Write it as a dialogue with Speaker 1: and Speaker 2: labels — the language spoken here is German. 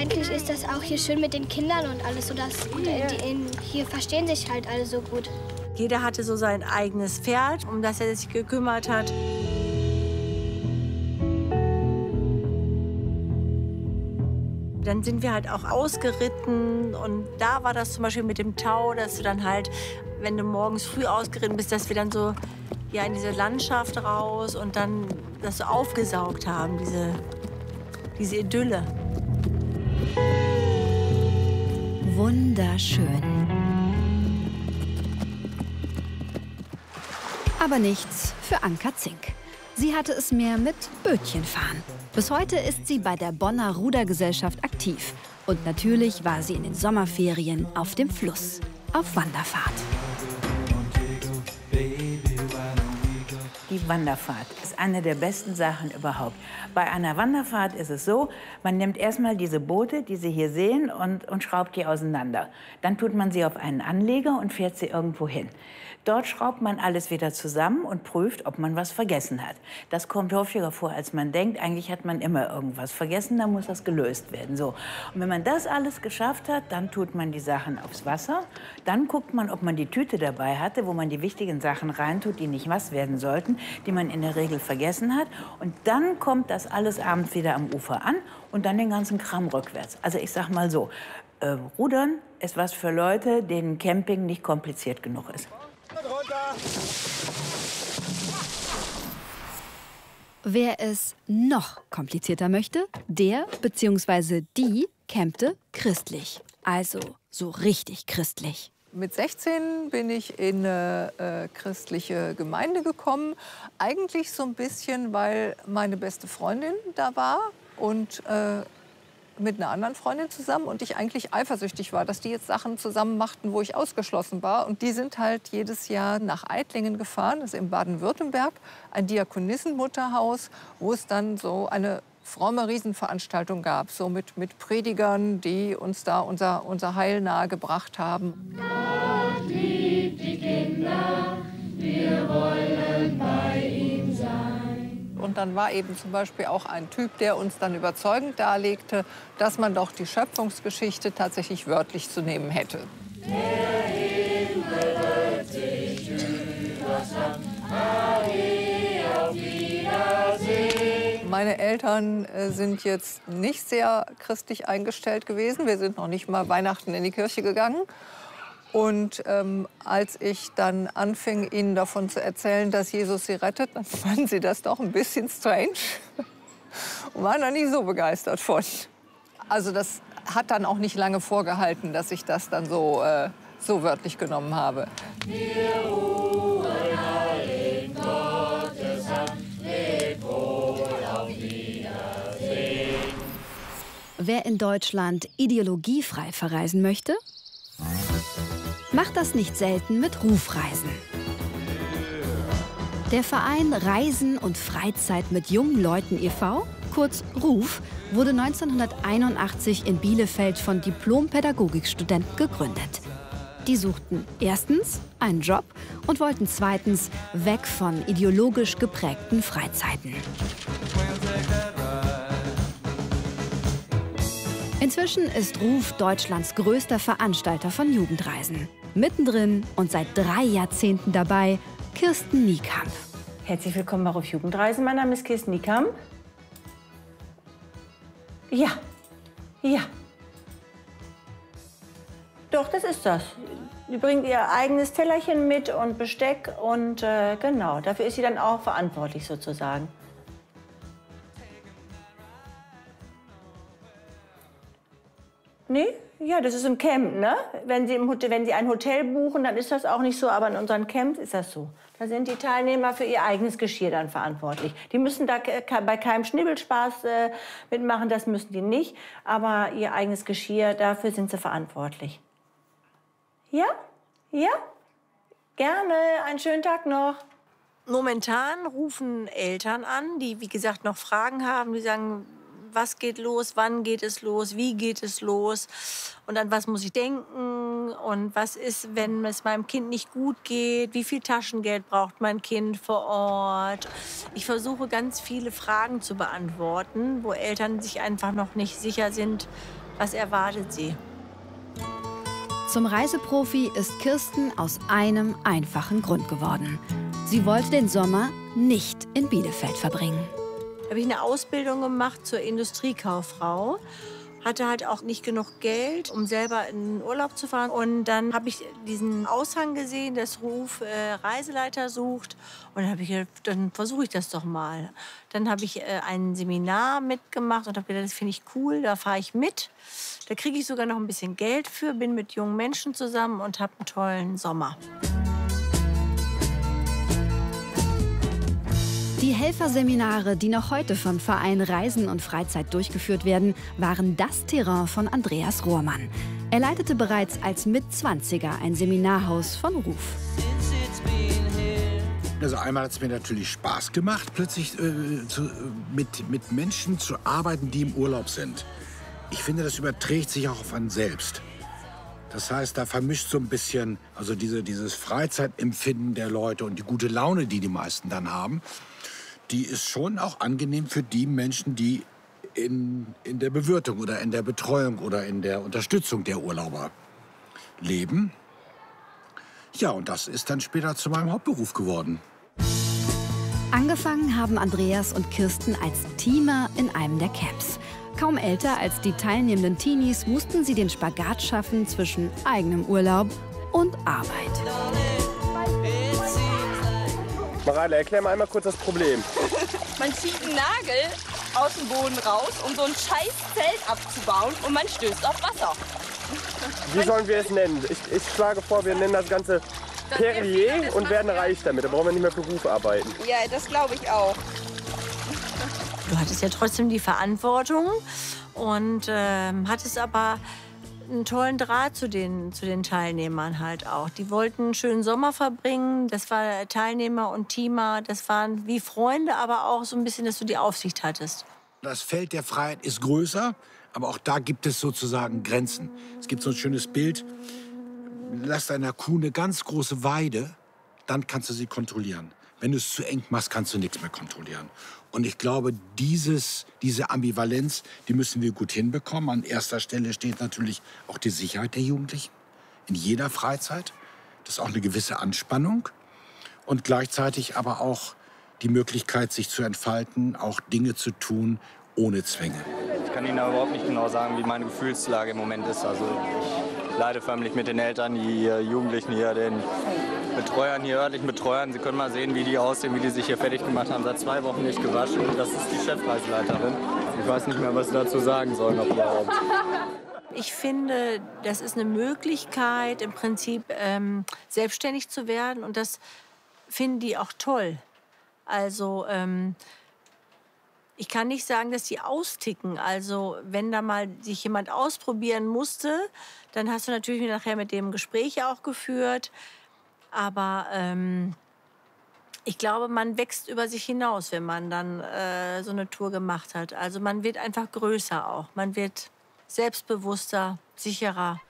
Speaker 1: eigentlich ist das auch hier schön mit den Kindern und alles, so dass hier verstehen sich halt alle so gut.
Speaker 2: Jeder hatte so sein eigenes Pferd, um das er sich gekümmert hat. Dann sind wir halt auch ausgeritten und da war das zum Beispiel mit dem Tau, dass du dann halt, wenn du morgens früh ausgeritten bist, dass wir dann so ja, in diese Landschaft raus und dann das so aufgesaugt haben, diese Idylle.
Speaker 3: Wunderschön. Aber nichts für Anka Zink. Sie hatte es mehr mit Bötchenfahren. Bis heute ist sie bei der Bonner Rudergesellschaft aktiv. Und natürlich war sie in den Sommerferien auf dem Fluss, auf Wanderfahrt.
Speaker 4: Die Wanderfahrt ist eine der besten Sachen überhaupt. Bei einer Wanderfahrt ist es so, man nimmt erstmal diese Boote, die Sie hier sehen, und schraubt die auseinander. Dann tut man sie auf einen Anleger und fährt sie irgendwo hin. Dort schraubt man alles wieder zusammen und prüft, ob man was vergessen hat. Das kommt häufiger vor, als man denkt. Eigentlich hat man immer irgendwas vergessen, dann muss das gelöst werden. So. Und wenn man das alles geschafft hat, dann tut man die Sachen aufs Wasser. Dann guckt man, ob man die Tüte dabei hatte, wo man die wichtigen Sachen reintut, die nicht nass werden sollten, die man in der Regel vergessen hat. Und dann kommt das alles abends wieder am Ufer an und dann den ganzen Kram rückwärts. Also ich sag mal so, Rudern ist was für Leute, denen Camping nicht kompliziert genug ist.
Speaker 3: Wer es noch komplizierter möchte, der bzw. die campte christlich. Also so richtig christlich.
Speaker 5: Mit 16 bin ich in eine christliche Gemeinde gekommen. Eigentlich so ein bisschen, weil meine beste Freundin da war und mit einer anderen Freundin zusammen und ich eigentlich eifersüchtig war, dass die jetzt Sachen zusammen machten, wo ich ausgeschlossen war. Und die sind halt jedes Jahr nach Eitlingen gefahren, das ist in Baden-Württemberg, ein Diakonissenmutterhaus, wo es dann so eine fromme Riesenveranstaltung gab, so mit Predigern, die uns da unser Heil nahegebracht haben.
Speaker 6: Gott liebt die Kinder, wir wollen bei ihm sein.
Speaker 5: Und dann war eben zum Beispiel auch ein Typ, der uns dann überzeugend darlegte, dass man doch die Schöpfungsgeschichte tatsächlich wörtlich zu nehmen hätte.
Speaker 6: Der Himmel wölbt sich übers Land, auf Wiedersehen.
Speaker 5: Meine Eltern sind jetzt nicht sehr christlich eingestellt gewesen. Wir sind noch nicht mal Weihnachten in die Kirche gegangen. Und als ich dann anfing, ihnen davon zu erzählen, dass Jesus sie rettet, dann fanden sie das doch ein bisschen strange und waren da nicht so begeistert von. Also das hat dann auch nicht lange vorgehalten, dass ich das dann so wörtlich genommen habe.
Speaker 6: Wir ruhen all in Gottes Hand, lebt wohl, auf Wiedersehen.
Speaker 3: Wer in Deutschland ideologiefrei verreisen möchte, macht das nicht selten mit Rufreisen. Der Verein Reisen und Freizeit mit jungen Leuten e.V., kurz RUF, wurde 1981 in Bielefeld von Diplom-Pädagogikstudenten gegründet. Die suchten erstens einen Job und wollten zweitens weg von ideologisch geprägten Freizeiten. Inzwischen ist RUF Deutschlands größter Veranstalter von Jugendreisen. Mittendrin und seit 3 Jahrzehnten dabei, Kirsten Niekamp.
Speaker 2: Herzlich willkommen bei RUF Jugendreisen. Mein Name ist Kirsten Niekamp. Ja, ja. Doch, das ist das. Sie bringt ihr eigenes Tellerchen mit und Besteck und genau, dafür ist sie dann auch verantwortlich sozusagen. Nee, ja, das ist im Camp, ne? Wenn Sie ein Hotel buchen, dann ist das auch nicht so, aber in unseren Camps ist das so. Da sind die Teilnehmer für ihr eigenes Geschirr dann verantwortlich. Die müssen da bei keinem Schnibbelspaß mitmachen, das müssen die nicht, aber ihr eigenes Geschirr, dafür sind sie verantwortlich. Ja? Ja? Gerne, einen schönen Tag noch. Momentan rufen Eltern an, die, wie gesagt, noch Fragen haben, die sagen, was geht los, wann geht es los, wie geht es los und an was muss ich denken und was ist, wenn es meinem Kind nicht gut geht, wie viel Taschengeld braucht mein Kind vor Ort. Ich versuche ganz viele Fragen zu beantworten, wo Eltern sich einfach noch nicht sicher sind, Was erwartet sie?
Speaker 3: Zum Reiseprofi ist Kirsten aus einem einfachen Grund geworden. Sie wollte den Sommer nicht in Bielefeld verbringen.
Speaker 2: Habe ich eine Ausbildung gemacht zur Industriekauffrau. Hatte halt auch nicht genug Geld, um selber in den Urlaub zu fahren. Und dann habe ich diesen Aushang gesehen, dass Ruf Reiseleiter sucht. Und dann habe ich gedacht, dann versuche ich das doch mal. Dann habe ich ein Seminar mitgemacht und habe gedacht, das finde ich cool, da fahre ich mit. Da kriege ich sogar noch ein bisschen Geld für, bin mit jungen Menschen zusammen und habe einen tollen Sommer.
Speaker 3: Die Helferseminare, die noch heute vom Verein Reisen und Freizeit durchgeführt werden, waren das Terrain von Andreas Rohrmann. Er leitete bereits als Mitzwanziger ein Seminarhaus von Ruf.
Speaker 7: Also einmal hat es mir natürlich Spaß gemacht, plötzlich mit Menschen zu arbeiten, die im Urlaub sind. Ich finde, das überträgt sich auch auf einen selbst. Das heißt, da vermischt so ein bisschen also dieses Freizeitempfinden der Leute und die gute Laune, die die meisten dann haben. Die ist schon auch angenehm für die Menschen, die in der Bewirtung oder in der Betreuung oder in der Unterstützung der Urlauber leben. Ja, und das ist dann später zu meinem Hauptberuf geworden.
Speaker 3: Angefangen haben Andreas und Kirsten als Teamer in einem der Camps. Kaum älter als die teilnehmenden Teenies mussten sie den Spagat schaffen zwischen eigenem Urlaub und Arbeit.
Speaker 8: Mareile, erklär mal einmal kurz das Problem.
Speaker 9: Man zieht einen Nagel aus dem Boden raus, um so ein scheiß Zelt abzubauen und man stößt auf Wasser.
Speaker 8: Wie sollen wir es nennen? Ich schlage vor, wir nennen das Ganze Perrier und werden reich damit. Da brauchen wir nicht mehr für Ruf arbeiten.
Speaker 9: Ja, das glaube ich auch.
Speaker 2: Du hattest ja trotzdem die Verantwortung und hattest aber einen tollen Draht zu den Teilnehmern halt auch. Die wollten einen schönen Sommer verbringen. Das war Teilnehmer und Teamer. Das waren wie Freunde, aber auch so ein bisschen, dass du die Aufsicht hattest.
Speaker 7: Das Feld der Freiheit ist größer, aber auch da gibt es sozusagen Grenzen. Es gibt so ein schönes Bild. Lass deiner Kuh eine ganz große Weide, dann kannst du sie kontrollieren. Wenn du es zu eng machst, kannst du nichts mehr kontrollieren. Und ich glaube, diese Ambivalenz, die müssen wir gut hinbekommen. An erster Stelle steht natürlich auch die Sicherheit der Jugendlichen in jeder Freizeit. Das ist auch eine gewisse Anspannung. Und gleichzeitig aber auch die Möglichkeit, sich zu entfalten, auch Dinge zu tun ohne Zwänge.
Speaker 10: Ich kann Ihnen da überhaupt nicht genau sagen, wie meine Gefühlslage im Moment ist. Also ich leide förmlich mit den Eltern, die Jugendlichen hier, den Betreuern, hier örtlichen Betreuern. Sie können mal sehen, wie die aussehen, wie die sich hier fertig gemacht haben. Seit 2 Wochen nicht gewaschen. Das ist die Chefreiseleiterin. Ich weiß nicht mehr, was Sie dazu sagen sollen, ob überhaupt.
Speaker 2: Ich finde, das ist eine Möglichkeit, im Prinzip selbstständig zu werden. Und das finden die auch toll. Also ich kann nicht sagen, dass die austicken. Also wenn da mal sich jemand ausprobieren musste, dann hast du natürlich nachher mit dem Gespräche auch geführt. Aber ich glaube, man wächst über sich hinaus, wenn man dann so eine Tour gemacht hat. Also man wird einfach größer auch. Man wird selbstbewusster, sicherer.